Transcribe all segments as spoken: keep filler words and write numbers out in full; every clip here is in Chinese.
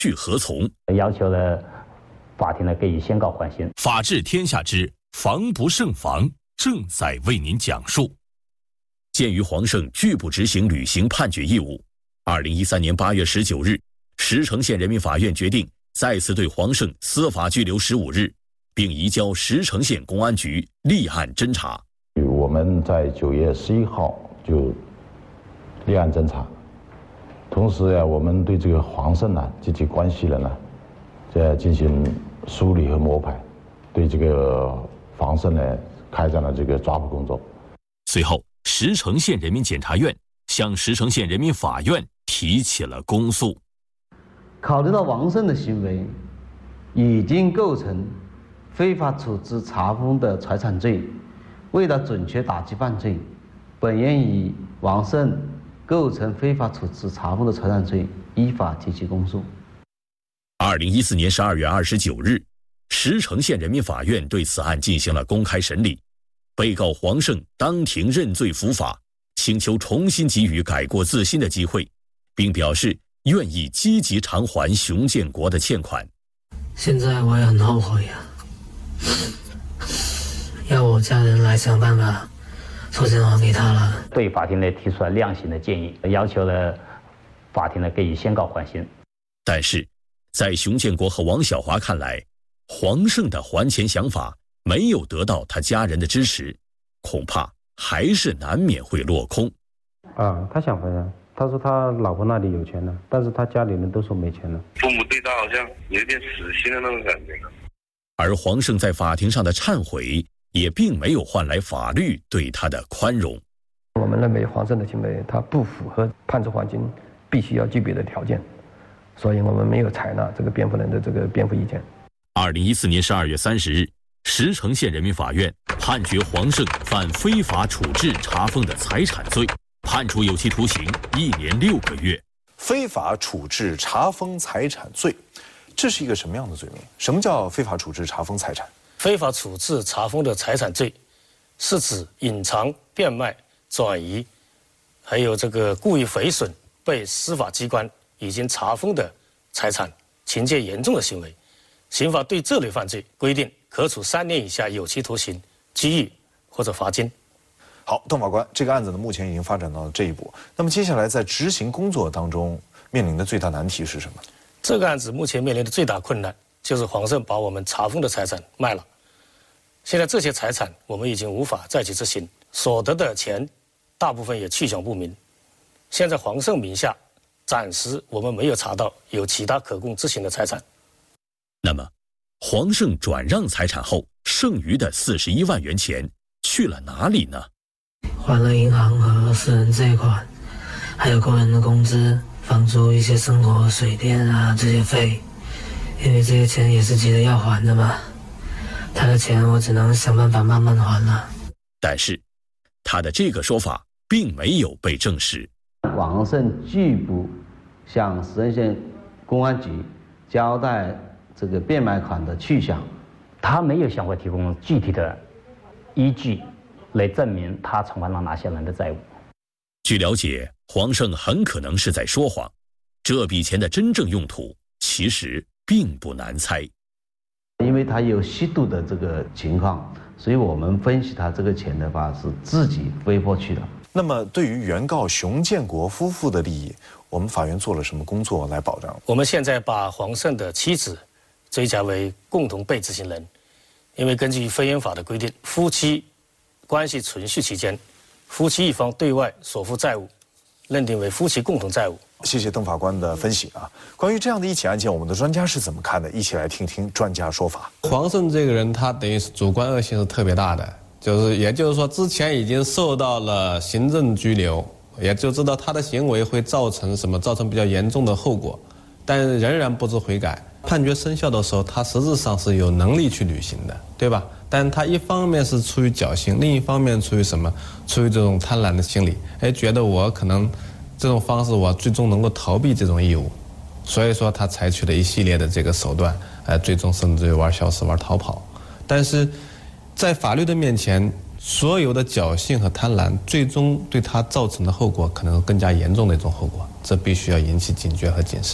去何从？ 要求了法庭呢给予宣告缓刑。 法治天下之防不胜防正在为您讲述。鉴于黄胜拒不执行履行判决义务，二零一三年八月十九日，石城县人民法院决定再次对黄胜司法拘留十五日，并移交石城县公安局立案侦查。 我们在九月十一号就立案侦查，同时呀，我们对这个黄胜呢及其关系人呢，在进行梳理和摸排，对这个黄胜呢开展了这个抓捕工作。 随后，石城县人民检察院向石城县人民法院提起了公诉。 考虑到王胜的行为已经构成非法处置查封的财产罪，为了准确打击犯罪，本院以王胜构成非法处置查封的财产罪，依法提起公诉。 二零一四年十二月二十九日，石城县人民法院对此案进行了公开审理。被告黄胜当庭认罪伏法，请求重新给予改过自新的机会，并表示愿意积极偿还熊建国的欠款。 现在我也很后悔呀、啊，要我家人来想办法首先还给他了。 对法庭呢提出了量刑的建议，要求了法庭呢给予宣告缓刑。 但是，在熊建国和王小华看来，黄胜的还钱想法没有得到他家人的支持，恐怕还是难免会落空。 啊，他想回来，他说他老婆那里有钱了，但是他家里人都说没钱了。 父母对他好像有点死心的那种感觉。 而黄胜在法庭上的忏悔也并没有换来法律对他的宽容。 我们认为黄胜的行为他不符合判处缓刑必须要具备的条件，所以我们没有采纳这个辩护人的这个辩护意见。 二零一四年十二月三十日，石城县人民法院判决黄胜犯非法处置查封的财产罪，判处有期徒刑一年六个月。 非法处置查封财产罪，这是一个什么样的罪名？什么叫非法处置查封财产？ 非法处置查封的财产罪，是指隐藏、变卖、转移，还有这个故意毁损被司法机关已经查封的财产，情节严重的行为。刑法对这类犯罪规定，可处三年以下有期徒刑、拘役或者罚金。 好，邓法官，这个案子呢，目前已经发展到了这一步。那么接下来在执行工作当中面临的最大难题是什么？ 这个案子目前面临的最大困难就是黄胜把我们查封的财产卖了。现在这些财产我们已经无法再去执行，所得的钱大部分也去向不明。现在黄胜名下暂时我们没有查到有其他可供执行的财产。 那么，黄胜转让财产后，剩余的四十一万元钱去了哪里呢？ 还了银行和私人贷款，还有工人的工资、房租、一些生活水电啊这些费，因为这些钱也是急着要还的嘛。他的钱我只能想办法慢慢还了。 但是，他的这个说法并没有被证实。 王胜拒不向石城县公安局交代这个变卖款的去向， 他没有向我提供具体的依据来证明他偿还了哪些人的债务。 据了解，黄胜很可能是在说谎，这笔钱的真正用途其实并不难猜。 因为他有吸毒的这个情况，所以我们分析他这个钱的话是自己挥霍去的。 那么对于原告熊建国夫妇的利益，我们法院做了什么工作来保障？ 我们现在把黄胜的妻子追加为共同被执行人，因为根据婚姻法的规定，夫妻关系存续期间，夫妻一方对外所负债务，认定为夫妻共同债务。 谢谢邓法官的分析啊。关于这样的一起案件，我们的专家是怎么看的？一起来听听专家说法。 黄胜这个人，他等于是主观恶性是特别大的，就是也就是说，之前已经受到了行政拘留，也就知道他的行为会造成什么，造成比较严重的后果，但仍然不知悔改。判决生效的时候，他实质上是有能力去履行的，对吧？但他一方面是出于侥幸，另一方面出于什么？出于这种贪婪的心理，哎，觉得我可能这种方式我最终能够逃避这种义务，所以说他采取了一系列的这个手段，呃，最终甚至于玩消失、玩逃跑。但是在法律的面前，所有的侥幸和贪婪，最终对他造成的后果可能更加严重的一种后果，这必须要引起警觉和警示的。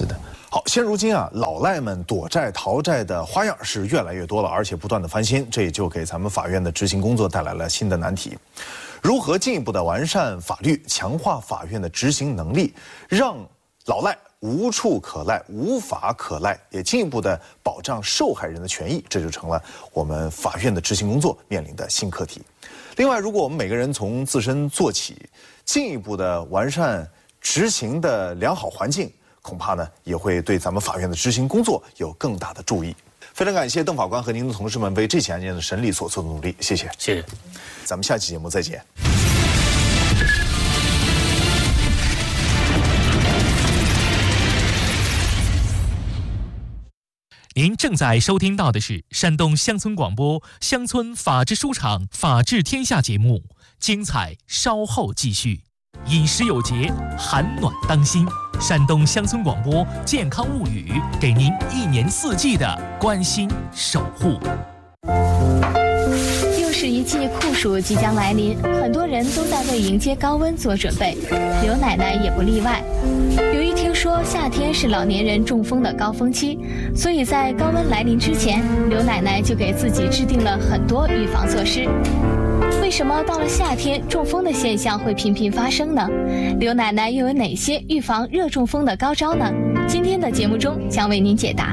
好，现如今啊，老赖们躲债逃债的花样是越来越多了，而且不断的翻新，这也就给咱们法院的执行工作带来了新的难题。如何进一步的完善法律，强化法院的执行能力，让老赖无处可赖、无法可赖，也进一步的保障受害人的权益，这就成了我们法院的执行工作面临的新课题。另外，如果我们每个人从自身做起，进一步的完善执行的良好环境，恐怕呢也会对咱们法院的执行工作有更大的助益。非常感谢邓法官和您的同事们为这起案件的审理所做的努力，谢谢。 谢谢。 咱们下期节目再见。 您正在收听到的是山东乡村广播乡村法制书场法治天下节目，精彩稍后继续。饮食有节，寒暖当心。山东乡村广播健康物语，给您一年四季的关心守护。 又是一季酷暑即将来临，很多人都在为迎接高温做准备，刘奶奶也不例外。由于听说夏天是老年人中风的高峰期，所以在高温来临之前，刘奶奶就给自己制定了很多预防措施。为什么到了夏天中风的现象会频频发生呢？刘奶奶又有哪些预防热中风的高招呢？今天的节目中将为您解答。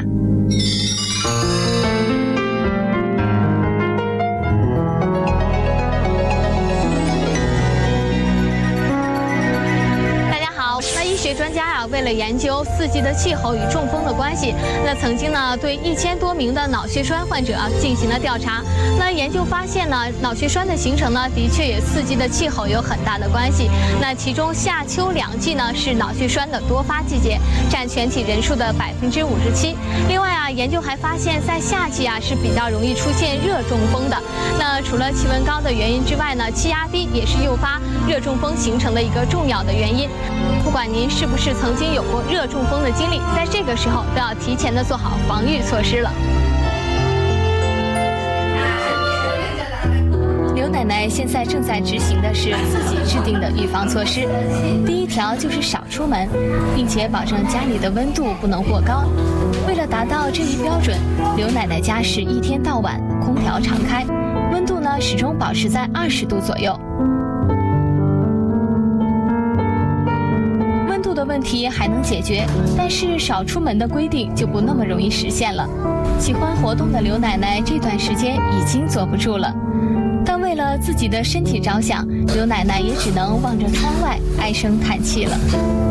医学专家呀，为了研究四季的气候与中风的关系，那曾经呢对一千多名的脑血栓患者啊进行了调查。那研究发现呢，脑血栓的形成呢，的确与四季的气候有很大的关系。那其中夏秋两季呢是脑血栓的多发季节，占全体人数的百分之五十七。另外啊，研究还发现，在夏季啊是比较容易出现热中风的。那除了气温高的原因之外呢，气压低也是诱发热中风形成的一个重要的原因。不管您是不是曾经有过热中风的经历，在这个时候都要提前的做好防御措施了。刘奶奶现在正在执行的是自己制定的预防措施。第一条就是少出门，并且保证家里的温度不能过高。为了达到这一标准，刘奶奶家是一天到晚空调常开，温度呢始终保持在二十度左右。的问题还能解决，但是少出门的规定就不那么容易实现了。喜欢活动的刘奶奶这段时间已经坐不住了，但为了自己的身体着想，刘奶奶也只能望着窗外唉声叹气了。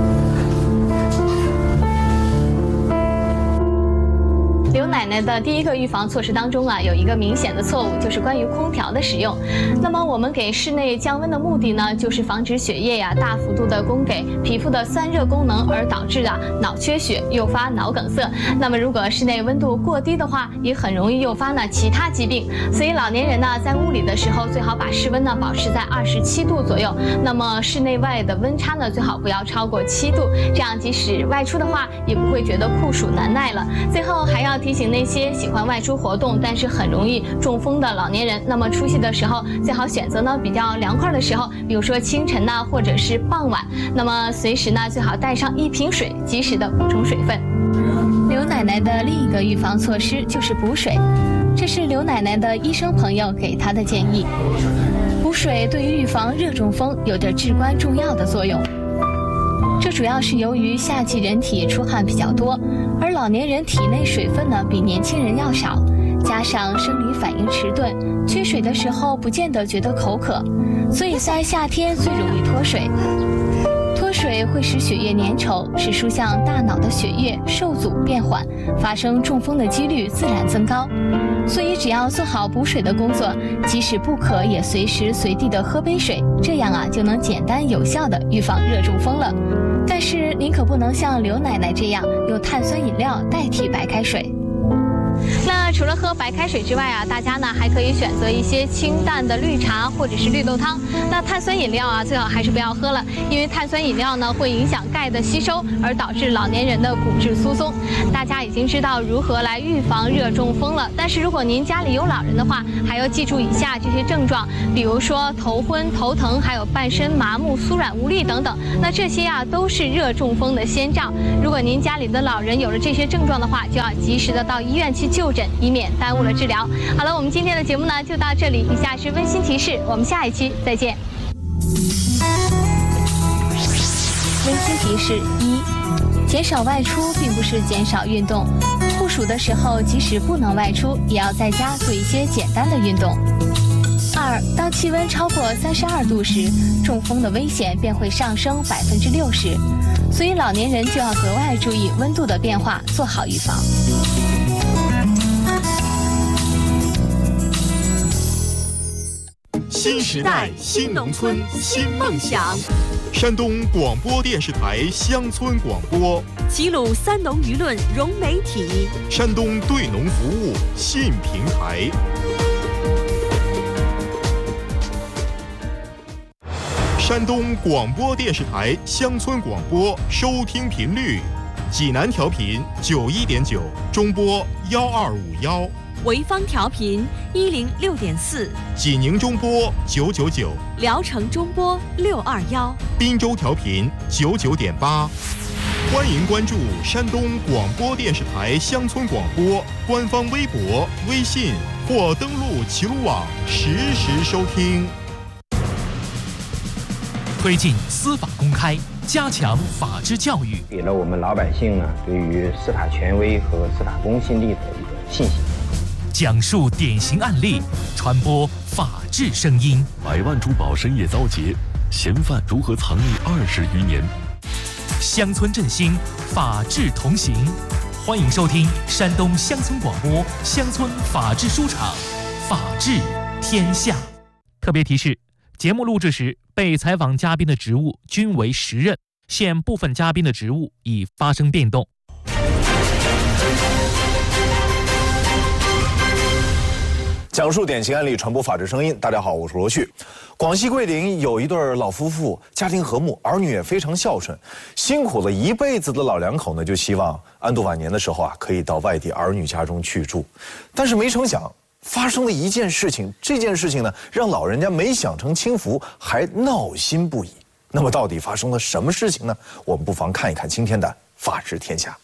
刘奶奶的第一个预防措施当中啊，有一个明显的错误，就是关于空调的使用。那么我们给室内降温的目的呢，就是防止血液呀大幅度的供给皮肤的散热功能，而导致啊脑缺血，诱发脑梗塞。那么如果室内温度过低的话，也很容易诱发呢其他疾病。所以老年人呢在屋里的时候，最好把室温呢保持在二十七度左右。那么室内外的温差呢，最好不要超过七度，这样即使外出的话，也不会觉得酷暑难耐了。最后还要提醒那些喜欢外出活动但是很容易中风的老年人，那么出去的时候最好选择呢比较凉快的时候，比如说清晨呢或者是傍晚，那么随时呢最好带上一瓶水，及时的补充水分。刘奶奶的另一个预防措施就是补水，这是刘奶奶的医生朋友给她的建议。补水对于预防热中风有着至关重要的作用。这主要是由于夏季人体出汗比较多，而老年人体内水分呢比年轻人要少，加上生理反应迟钝，缺水的时候不见得觉得口渴，所以在夏天最容易脱水。脱水会使血液粘稠，使输向大脑的血液受阻变缓，发生中风的几率自然增高。所以只要做好补水的工作，即使不渴也随时随地的喝杯水，这样啊就能简单有效的预防热中风了。但是您可不能像刘奶奶这样用碳酸饮料代替白开水。那除了喝白开水之外啊，大家呢还可以选择一些清淡的绿茶或者是绿豆汤。那碳酸饮料啊，最好还是不要喝了，因为碳酸饮料呢会影响钙的吸收，而导致老年人的骨质疏松。大家已经知道如何来预防热中风了，但是如果您家里有老人的话，还要记住以下这些症状，比如说头昏、头疼，还有半身麻木、酥软无力等等。那这些啊都是热中风的先兆。如果您家里的老人有了这些症状的话，就要及时的到医院去就诊，以免耽误了治疗。好了，我们今天的节目呢就到这里，以下是温馨提示，我们下一期再见。温馨提示一：减少外出并不是减少运动，酷暑的时候即使不能外出，也要在家做一些简单的运动。二，当气温超过三十二度时，中风的危险便会上升百分之六十，所以老年人就要格外注意温度的变化，做好预防。 新时代，新农村，新梦想。山东广播电视台乡村广播， 齐鲁三农舆论融媒体， 山东对农服务信平台。山东广播电视台乡村广播收听频率：济南调频九一点九，中波幺二五幺； 潍坊调频一零六点四， 济宁中波九九九， 聊城中波六二幺， 滨州调频九九点八。欢迎关注山东广播电视台乡村广播官方微博、微信或登录齐鲁网实时收听。 推进司法公开，加强法治教育， 给了我们老百姓呢对于司法权威和司法公信力的一个信心。 讲述典型案例，传播法治声音。 百万珠宝深夜遭劫，嫌犯如何藏匿二十余年？ 乡村振兴，法治同行。欢迎收听山东乡村广播乡村法治书场，法治天下。特别提示：节目录制时，被采访嘉宾的职务均为实任，现部分嘉宾的职务已发生变动。 讲述典型案例，传播法治声音。大家好，我是罗旭。广西桂林有一对老夫妇，家庭和睦，儿女也非常孝顺，辛苦了一辈子的老两口呢，就希望安度晚年的时候啊，可以到外地儿女家中去住。但是没成想，发生了一件事情，这件事情呢，让老人家没享成清福，还闹心不已。那么到底发生了什么事情呢？我们不妨看一看今天的《法治天下》。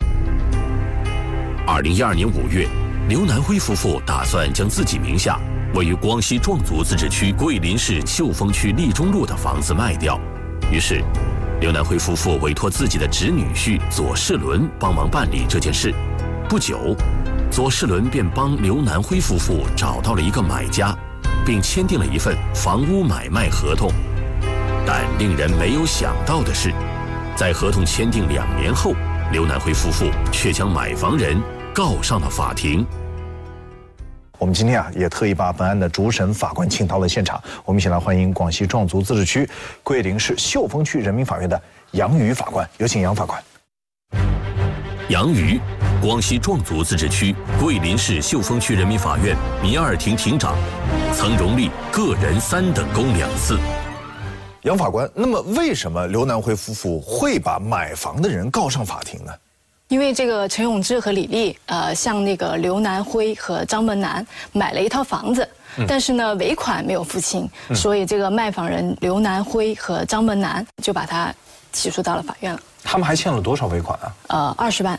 二零一二年五月。刘南辉夫妇打算将自己名下位于光西壮族自治区桂林市秀峰区立中路的房子卖掉，于是，刘南辉夫妇委托自己的侄女婿左世伦帮忙办理这件事。不久，左世伦便帮刘南辉夫妇找到了一个买家，并签订了一份房屋买卖合同。但令人没有想到的是，在合同签订两年后，刘南辉夫妇却将买房人告上了法庭。 我们今天啊，也特意把本案的主审法官请到了现场。我们一起来欢迎广西壮族自治区桂林市秀峰区人民法院的杨瑜法官，有请杨法官。 杨瑜，广西壮族自治区桂林市秀峰区人民法院民二庭庭长，曾荣立个人三等功两次。 杨法官，那么为什么刘南辉夫妇会把买房的人告上法庭呢？ 因为这个陈永志和李丽，呃，向那个刘南辉和张门南买了一套房子，嗯、但是呢，尾款没有付清，嗯、所以这个卖房人刘南辉和张门南就把他起诉到了法院了。 他们还欠了多少尾款啊？ 呃，二十万。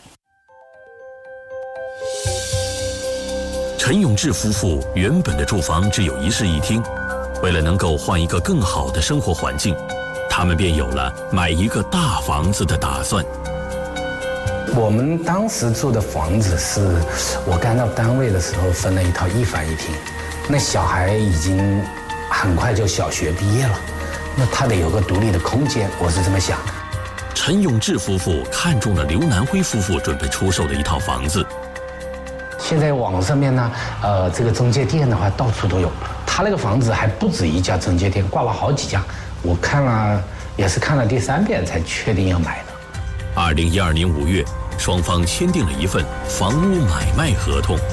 陈永志夫妇原本的住房只有一室一厅，为了能够换一个更好的生活环境，他们便有了买一个大房子的打算。 我们当时住的房子是我刚到单位的时候分了一套一房一厅，那小孩已经很快就小学毕业了，那他得有个独立的空间，我是这么想的。 陈永志夫妇看中了刘南辉夫妇准备出售的一套房子。 现在网上面呢，呃，这个中介店的话到处都有，他那个房子还不止一家中介店，挂了好几家，我看了也是看了第三遍才确定要买的。 二零一二年五月，双方签订了一份房屋买卖合同。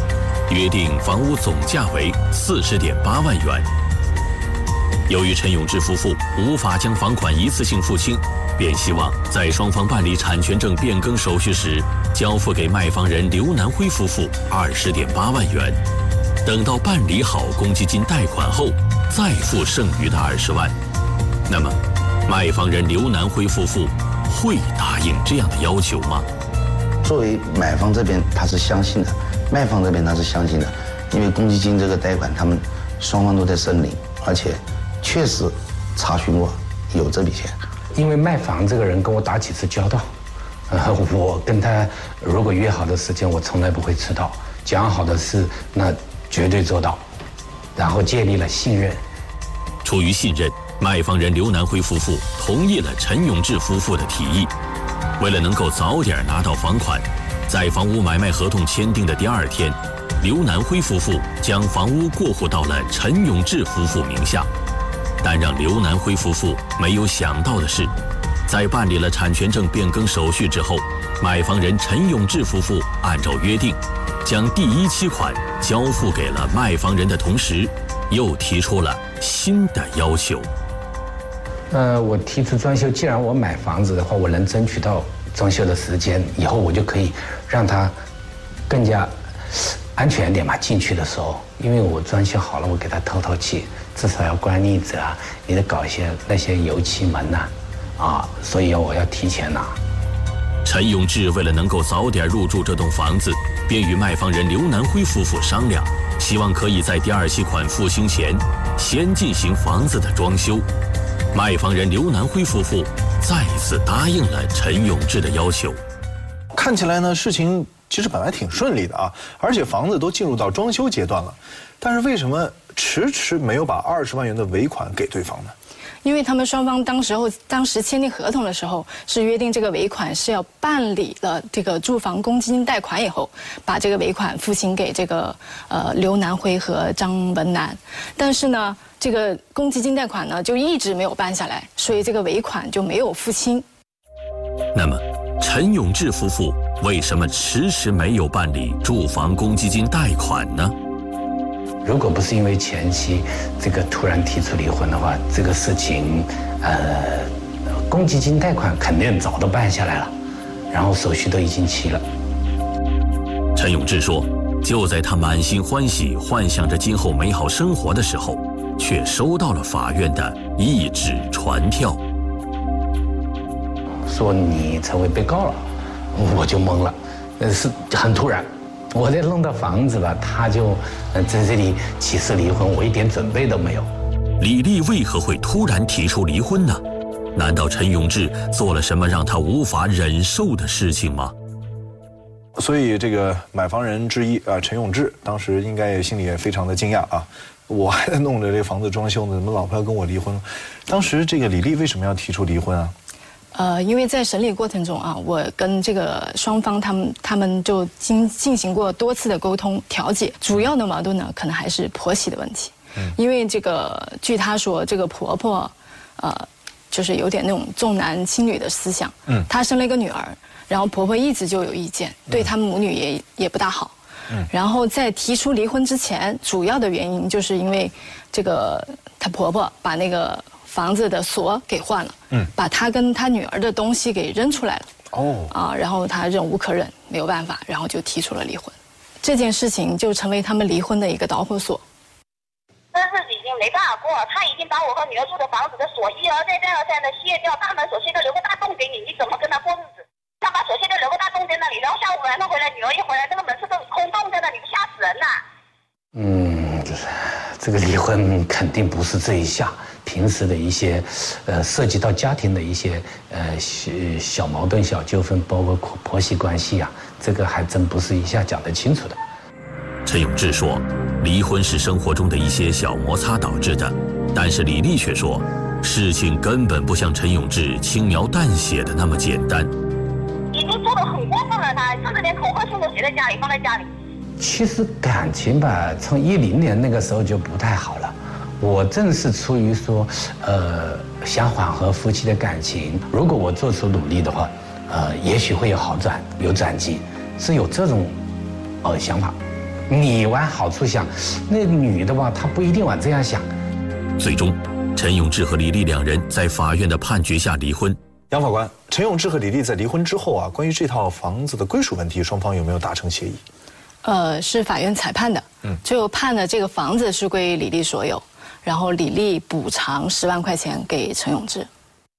约定房屋总价为四十点八万元。由于陈永志夫妇无法将房款一次性付清，便希望在双方办理产权证变更手续时，交付给卖房人刘南辉夫妇二十点八万元。等到办理好公积金贷款后，再付剩余的二十万。那么，卖房人刘南辉夫妇会答应这样的要求吗？ 作为买方这边，他是相信的；卖方这边他是相信的，因为公积金这个贷款，他们双方都在申领，而且确实查询过有这笔钱。 因为卖房这个人跟我打几次交道，呃，我跟他如果约好的时间，我从来不会迟到；讲好的事，那绝对做到，然后建立了信任。 出于信任，卖房人刘南辉夫妇同意了陈永志夫妇的提议。为了能够早点拿到房款，在房屋买卖合同签订的第二天，刘南辉夫妇将房屋过户到了陈永志夫妇名下。但让刘南辉夫妇没有想到的是，在办理了产权证变更手续之后，买房人陈永志夫妇按照约定，将第一期款交付给了卖房人的同时，又提出了新的要求。 呃，我提出装修，既然我买房子的话，我能争取到装修的时间，以后我就可以让它更加安全一点嘛。进去的时候，因为我装修好了，我给它透透气，至少要关腻子啊，你得搞一些那些油漆门呐、啊，啊，所以我要提前拿。 陈永志为了能够早点入住这栋房子，便与卖房人刘南辉夫妇商量，希望可以在第二期款付清前，先进行房子的装修。卖房人刘南辉夫妇再次答应了陈永志的要求。 看起来呢，事情其实本来挺顺利的啊，而且房子都进入到装修阶段了，但是为什么迟迟没有把二十万元的尾款给对方呢？ 因为他们双方当时候当时签订合同的时候是约定这个尾款是要办理了这个住房公积金贷款以后，把这个尾款付清给这个呃刘南辉和张文南，但是呢，这个公积金贷款呢就一直没有办下来，所以这个尾款就没有付清。 那么，陈永志夫妇为什么迟迟没有办理住房公积金贷款呢？ 如果不是因为前妻这个突然提出离婚的话，这个事情，呃，公积金贷款肯定早都办下来了，然后手续都已经齐了。 陈永志说，就在他满心欢喜、幻想着今后美好生活的时候，却收到了法院的一纸传票， 说你成为被告了，我就懵了，呃，是很突然。我在弄到房子了，他就在这里起誓离婚，我一点准备都没有。 李丽为何会突然提出离婚呢？难道陈永志做了什么让他无法忍受的事情吗？ 所以这个买房人之一啊，陈永志当时应该也心里也非常的惊讶啊，我还在弄着这个房子装修呢，怎么老婆要跟我离婚？当时这个李丽为什么要提出离婚啊？ 呃，因为在审理过程中啊，我跟这个双方他们他们就经进行过多次的沟通调解，主要的矛盾呢，可能还是婆媳的问题。嗯，因为这个据她说，这个婆婆，呃，就是有点那种重男轻女的思想。嗯，她生了一个女儿，然后婆婆一直就有意见，对他们母女也也不大好。嗯，然后在提出离婚之前，主要的原因就是因为这个她婆婆把那个房子的锁给换了，嗯，把她跟她女儿的东西给扔出来了，哦，啊，然后她忍无可忍，没有办法，然后就提出了离婚。这件事情就成为他们离婚的一个导火索。 这日子已经没办法过了，他已经把我和女儿住的房子的锁一而再再而三的卸掉，大门锁现在留个大洞给你，你怎么跟他过日子？他把锁现在留个大洞在那里，然后下午晚上回来，女儿一回来，那个门是都空洞在那里，吓死人了。 嗯，就是这个离婚肯定不是这一下，平时的一些，呃，涉及到家庭的一些呃小小矛盾、小纠纷，包括婆媳关系啊，这个还真不是一下讲得清楚的。 陈永志说，离婚是生活中的一些小摩擦导致的，但是李丽却说，事情根本不像陈永志轻描淡写的那么简单。 已经做得很过分了，他甚至连恐吓信都写在家里，放在家里。 其实感情吧，从一零年那个时候就不太好了。我正是出于说，呃，想缓和夫妻的感情，如果我做出努力的话，呃，也许会有好转，有转机，是有这种呃想法。 你往好处想，那女的吧，她不一定往这样想。 最终，陈永志和李丽两人在法院的判决下离婚。 杨法官，陈永志和李丽在离婚之后啊，关于这套房子的归属问题，双方有没有达成协议？ 呃，是法院裁判的，嗯，就判的这个房子是归李丽所有，然后李丽补偿十万块钱给陈永志。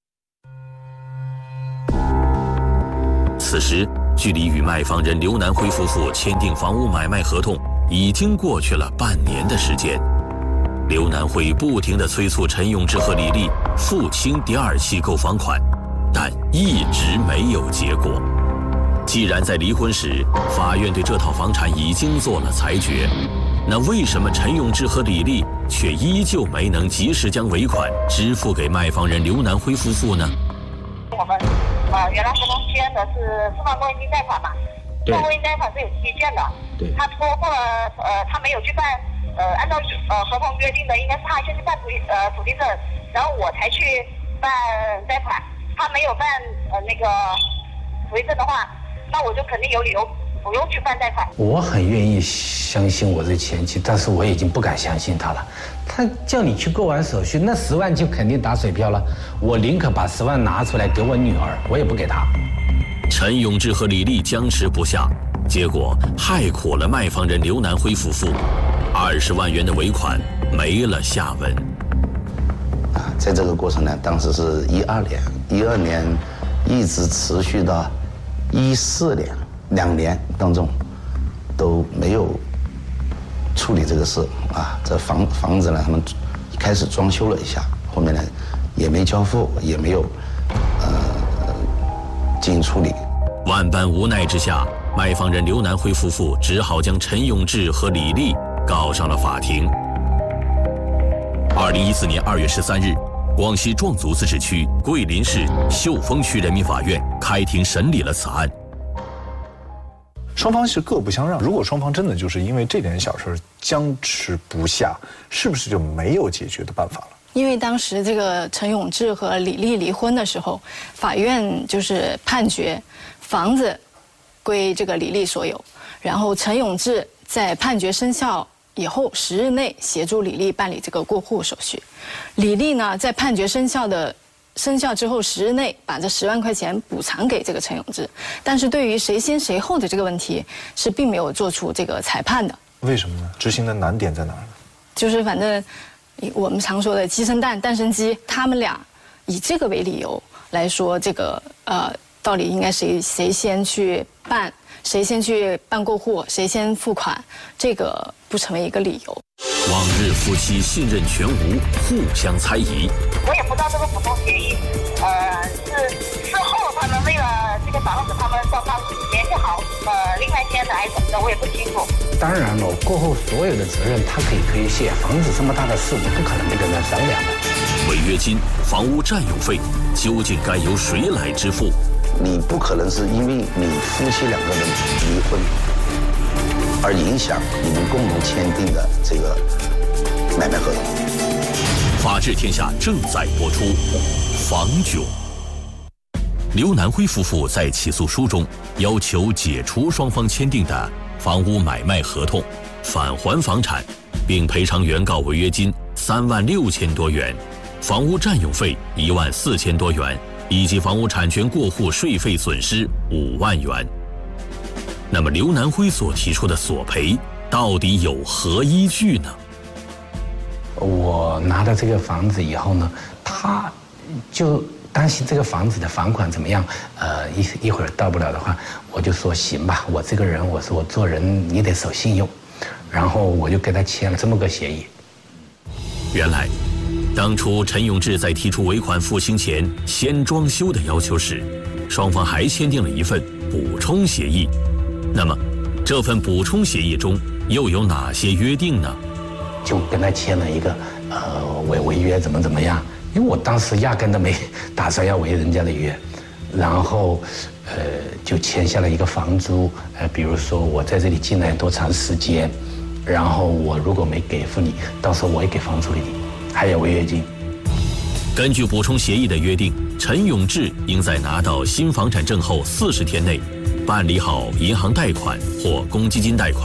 此时，距离与卖房人刘南辉夫妇签订房屋买卖合同已经过去了半年的时间。刘南辉不停地催促陈永志和李丽付清第二期购房款，但一直没有结果。既然在离婚时，法院对这套房产已经做了裁决，那为什么陈永志和李丽却依旧没能及时将尾款支付给卖房人刘南辉夫妇呢？ 我们呃原来合同签的是四万公积金贷款嘛，四万公积金贷款是有期限的，对，他拖过了，呃，他没有去办。呃，按照呃合同约定的，应该是他先去办土地呃土地证，然后我才去办贷款。他没有办呃那个土地证的话，那我就肯定有理由不用去办贷款。 我很愿意相信我这前妻，但是我已经不敢相信他了。他叫你去购完手续，那十万就肯定打水漂了。我宁可把十万拿出来给我女儿，我也不给他。 陈永志和李丽僵持不下，结果害苦了卖房人刘南辉夫妇。二十万元的尾款没了下文。 啊，在这个过程呢，当时是一二年，一二年一直持续到一四年，两年当中都没有处理这个事啊。这房房子呢，他们开始装修了一下，后面呢也没交付，也没有呃进行处理。 万般无奈之下，卖房人刘南辉夫妇只好将陈永志和李丽告上了法庭。二零一四年二月十三日，广西壮族自治区桂林市秀峰区人民法院开庭审理了此案。 双方是各不相让。如果双方真的就是因为这点小事僵持不下，是不是就没有解决的办法了？ 因为当时这个陈永志和李丽离婚的时候，法院就是判决房子归这个李丽所有，然后陈永志在判决生效以后十日内协助李丽办理这个过户手续。李丽呢，在判决生效的生效之后十日内把这十万块钱补偿给这个陈永志，但是对于谁先谁后的这个问题是并没有做出这个裁判的。 为什么呢？执行的难点在哪儿呢？ 就是反正我们常说的鸡生蛋，蛋生鸡，他们俩以这个为理由来说，这个呃，到底应该谁谁先去办，谁先去办过户，谁先付款，这个不成为一个理由。 往日夫妻信任全无，互相猜疑。 我也不知道这个普通协议，呃，是事后他们为了这个房子，他们双方联系好，呃，另外签的还是怎么的，我也不清楚。 当然了，过后所有的责任他可以推卸，房子这么大的事，我不可能不跟他商量的。 违约金、房屋占有费，究竟该由谁来支付？ 你不可能是因为你夫妻两个人离婚而影响你们共同签订的这个买卖合同。 法治天下正在播出。房囧。刘南辉夫妇在起诉书中要求解除双方签订的房屋买卖合同，返还房产，并赔偿原告违约金三万六千多元，房屋占用费一万四千多元，以及房屋产权过户税费损失五万元。那么刘南辉所提出的索赔到底有何依据呢？ 我拿到这个房子以后呢，他就担心这个房子的房款怎么样，呃，一一会儿到不了的话，我就说行吧，我这个人，我说我做人你得守信用，然后我就跟他签了这么个协议。 原来，当初陈永志在提出尾款付清前先装修的要求时，双方还签订了一份补充协议。那么，这份补充协议中又有哪些约定呢？ 就跟他签了一个，呃，违违约怎么怎么样，因为我当时压根都没打算要违人家的约，然后，呃，就签下了一个房租，呃，比如说我在这里进来多长时间，然后我如果没给付你，到时候我也给房租给你，还有违约金。 根据补充协议的约定，陈永志应在拿到新房产证后四十天内，办理好银行贷款或公积金贷款，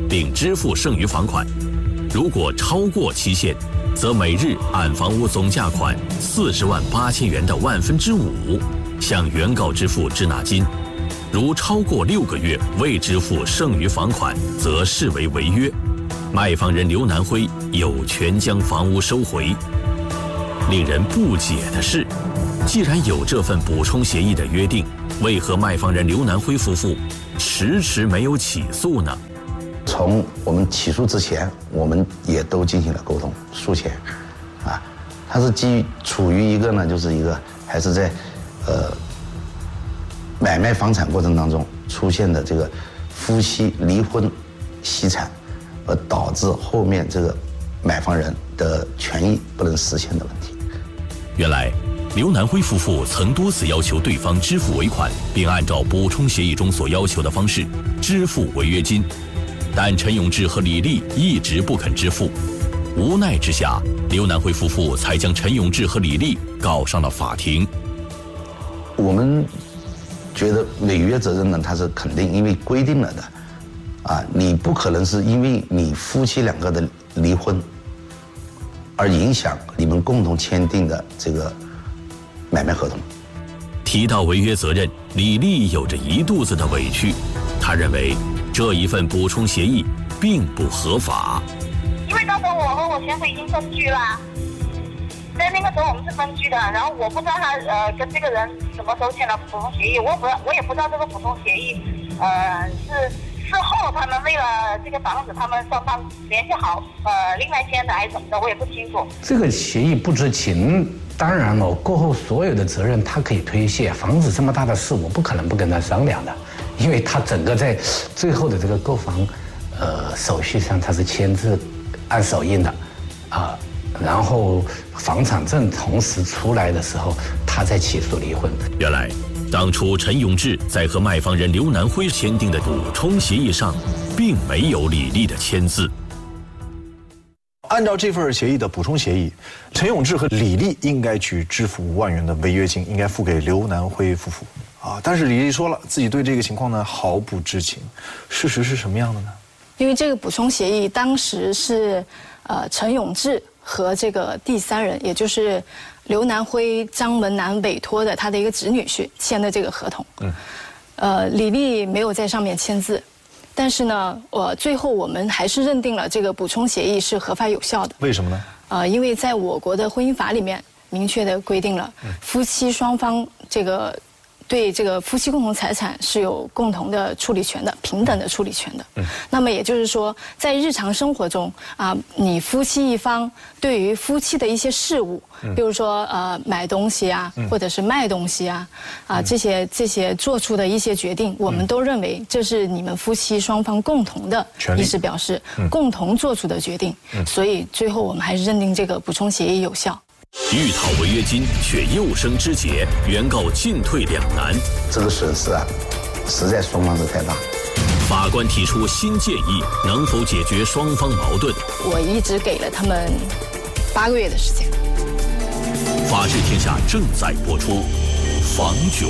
并支付剩余房款。如果超过期限，则每日按房屋总价款四十万八千元的万分之五向原告支付滞纳金。如超过六个月未支付剩余房款，则视为违约。卖房人刘南辉有权将房屋收回。令人不解的是，既然有这份补充协议的约定，为何卖房人刘南辉夫妇迟迟没有起诉呢？ 从我们起诉之前，我们也都进行了沟通诉前，啊，它是基于处于一个呢，就是一个还是在呃买卖房产过程当中出现的这个夫妻离婚惜产，而导致后面这个买房人的权益不能实现的问题。 原来，刘南辉夫妇曾多次要求对方支付尾款，并按照补充协议中所要求的方式支付违约金，但陈永志和李丽一直不肯支付。无奈之下，刘南辉夫妇才将陈永志和李丽告上了法庭。 我们觉得违约责任呢，它是肯定，因为规定了的，啊，你不可能是因为你夫妻两个的离婚而影响你们共同签订的这个买卖合同。 提到违约责任，李丽有着一肚子的委屈。她认为这一份补充协议并不合法， 因为当时我和我先生已经分居了，在那个时候我们是分居的，然后我不知道他呃跟这个人什么时候签了补充协议，我不我也不知道这个补充协议呃是事后他们为了这个房子，他们双方联系好呃另外签的还是怎么的，我也不清楚。 这个协议不知情，当然了，过后所有的责任他可以推卸。房子这么大的事，我不可能不跟他商量的，因为他整个在最后的这个购房，呃，手续上他是签字按手印的，啊，然后房产证同时出来的时候，他在起诉离婚。 原来，当初陈永志在和卖房人刘南辉签订的补充协议上，并没有李丽的签字。 按照这份协议的补充协议，陈永志和李丽应该去支付五万元的违约金，应该付给刘南辉夫妇啊。但是李丽说了，自己对这个情况呢毫不知情。事实是什么样的呢？ 因为这个补充协议当时是呃陈永志和这个第三人，也就是刘南辉、张文南委托的他的一个侄女婿签的这个合同。嗯，呃，李丽没有在上面签字。但是呢，我最后我们还是认定了这个补充协议是合法有效的。 为什么呢？ 呃，因为在我国的婚姻法里面明确的规定了，夫妻双方这个对这个夫妻共同财产是有共同的处理权的，平等的处理权的。嗯。那么也就是说，在日常生活中啊，你夫妻一方对于夫妻的一些事务，比如说呃买东西啊，或者是卖东西啊，啊这些这些做出的一些决定，我们都认为这是你们夫妻双方共同的意思表示，共同做出的决定。所以最后我们还是认定这个补充协议有效。 欲讨违约金，却又生枝节，原告进退两难。 这个损失啊，实在双方是太大。 法官提出新建议，能否解决双方矛盾？ 我一直给了他们八个月的时间。 法治天下正在播出，房囧。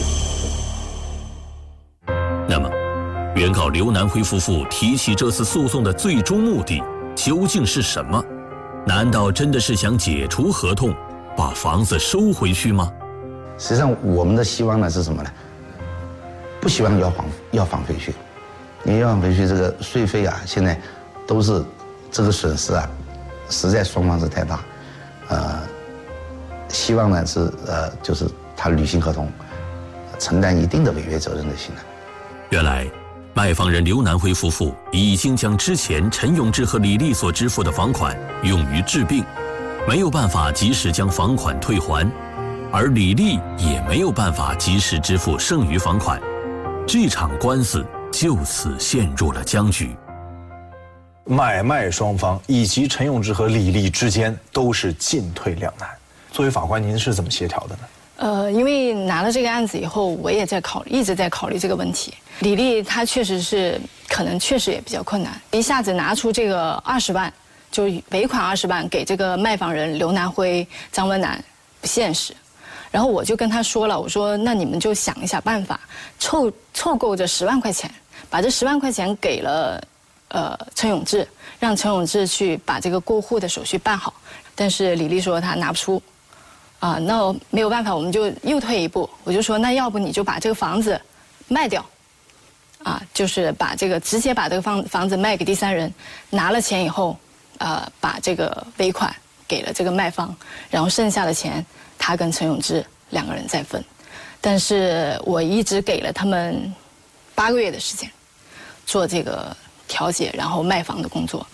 那么，原告刘南辉夫妇提起这次诉讼的最终目的究竟是什么？难道真的是想解除合同，把房子收回去吗？ 实际上，我们的希望呢是什么呢？不希望要房要房回去，因为要房回去这个税费啊，现在都是这个损失啊，实在双方是太大。呃，希望呢是呃，就是他履行合同，承担一定的违约责任就行了。 原来，卖房人刘南辉夫妇已经将之前陈永志和李丽所支付的房款用于治病，没有办法及时将房款退还，而李丽也没有办法及时支付剩余房款，这场官司就此陷入了僵局。 买卖双方以及陈永志和李丽之间都是进退两难。作为法官，您是怎么协调的呢？ 呃，因为拿了这个案子以后，我也在考虑，一直在考虑这个问题。李丽她确实是，可能确实也比较困难，一下子拿出这个二十万，就尾款二十万给这个卖房人刘南辉、张文南，不现实。然后我就跟他说了，我说那你们就想一下办法，凑凑够这十万块钱，把这十万块钱给了呃陈永志，让陈永志去把这个过户的手续办好。但是李丽说她拿不出，啊，那没有办法，我们就又退一步，我就说那要不你就把这个房子卖掉，啊，就是把这个直接把这个房房子卖给第三人，拿了钱以后，呃，把这个尾款给了这个卖方，然后剩下的钱他跟陈永志两个人再分。但是我一直给了他们八个月的时间，做这个调解，然后卖房的工作。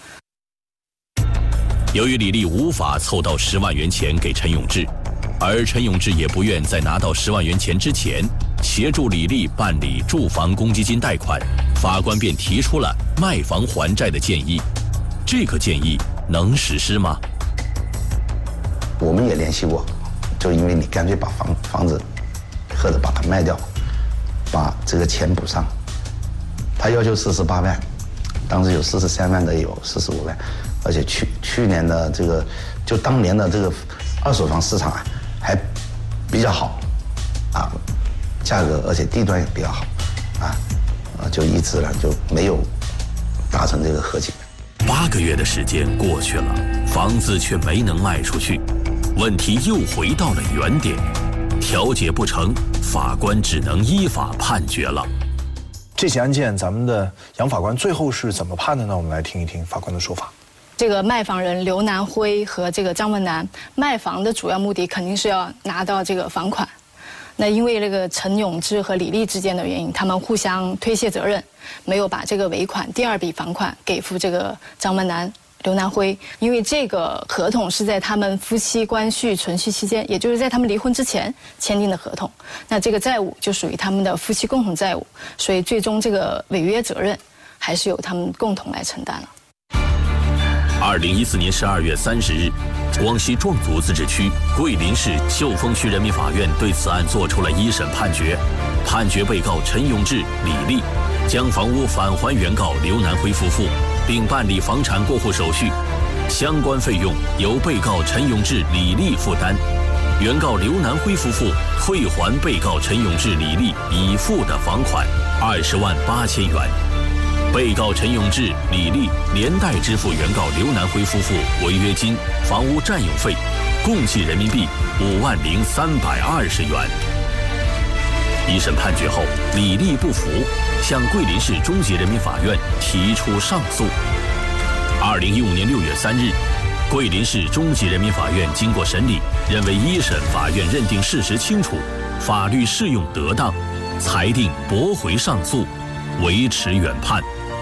由于李丽无法凑到十万元钱给陈永志，而陈永志也不愿在拿到十万元钱之前协助李丽办理住房公积金贷款，法官便提出了卖房还债的建议。这个建议能实施吗？ 我们也联系过，就因为你干脆把房房子或者把它卖掉，把这个钱补上。他要求四十八万，当时有四十三万的，有四十五万，而且去去年的这个就当年的这个二手房市场啊还比较好啊，价格而且地段也比较好啊，啊就一直呢就没有达成这个和解。 八个月的时间过去了，房子却没能卖出去，问题又回到了原点。调解不成，法官只能依法判决了。 这起案件，咱们的杨法官最后是怎么判的呢？我们来听一听法官的说法。 这个卖房人刘南辉和这个张文南卖房的主要目的肯定是要拿到这个房款。那因为这个陈永志和李丽之间的原因，他们互相推卸责任，没有把这个尾款第二笔房款给付这个张文南、刘南辉。因为这个合同是在他们夫妻关系存续期间，也就是在他们离婚之前签订的合同，那这个债务就属于他们的夫妻共同债务，所以最终这个违约责任还是由他们共同来承担了。 二零一四年十二月三十日，广西壮族自治区桂林市秀峰区人民法院对此案作出了一审判决，判决被告陈永志、李丽将房屋返还原告刘南辉夫妇，并办理房产过户手续，相关费用由被告陈永志、李丽负担，原告刘南辉夫妇退还被告陈永志、李丽已付的房款二十万八千元。被告陈永志、李丽连带支付原告刘南辉夫妇违约金、房屋占用费，共计人民币五万零三百二十元。一审判决后，李丽不服，向桂林市中级人民法院提出上诉。二零一五年六月三日，桂林市中级人民法院经过审理，认为一审法院认定事实清楚，法律适用得当，裁定驳回上诉，维持原判。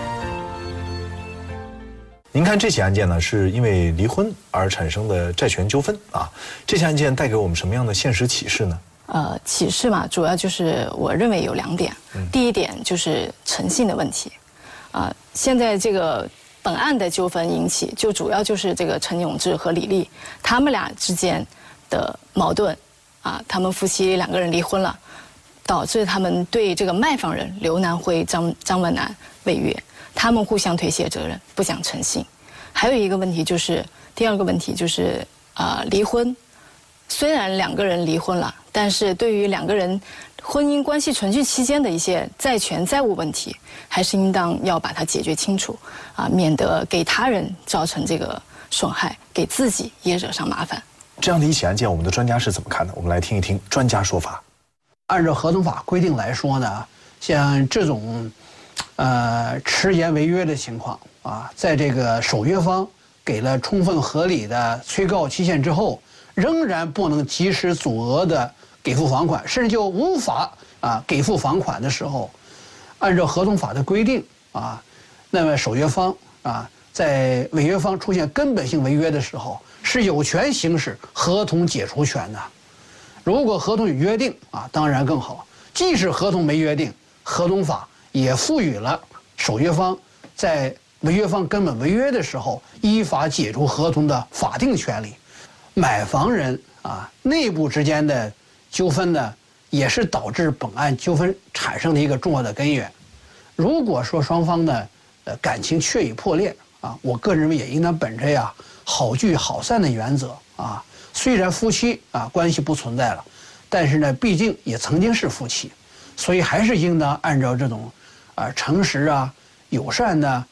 您看这起案件呢，是因为离婚而产生的债权纠纷啊。这起案件带给我们什么样的现实启示呢？ 呃，启示嘛，主要就是我认为有两点。嗯、第一点就是诚信的问题。啊、呃，现在这个本案的纠纷引起，就主要就是这个陈永志和李丽他们俩之间的矛盾啊，他们夫妻两个人离婚了，导致他们对这个卖房人刘南辉、张张文南违约。他们互相推卸责任，不讲诚信。还有一个问题就是，第二个问题就是，呃，离婚。虽然两个人离婚了，但是对于两个人婚姻关系存续期间的一些债权债务问题，还是应当要把它解决清楚，啊，免得给他人造成这个损害，给自己也惹上麻烦。 这样的一起案件，我们的专家是怎么看的？我们来听一听专家说法。 按照合同法规定来说呢，像这种。呃，迟延违约的情况啊，在这个守约方给了充分合理的催告期限之后，仍然不能及时足额的给付房款，甚至就无法啊给付房款的时候，按照合同法的规定啊，那么守约方啊，在违约方出现根本性违约的时候，是有权行使合同解除权的。如果合同有约定啊，当然更好；即使合同没约定，合同法也赋予了守约方在违约方根本违约的时候，依法解除合同的法定权利。买房人啊内部之间的纠纷呢，也是导致本案纠纷产生的一个重要的根源。如果说双方呢，呃感情确已破裂啊，我个人认为也应当本着呀好聚好散的原则啊。虽然夫妻啊关系不存在了，但是呢，毕竟也曾经是夫妻，所以还是应当按照这种。啊，诚实啊，友善呢，啊，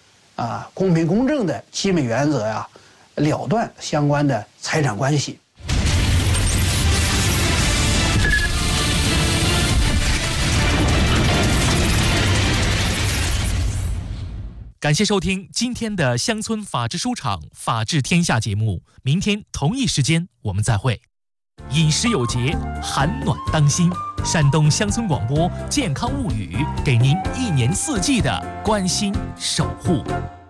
啊公平公正的基本原则呀，了断相关的财产关系。 感谢收听今天的乡村法治书场法治天下节目，明天同一时间我们再会。饮食有节，寒暖当心。山东乡村广播健康物语，给您一年四季的关心守护。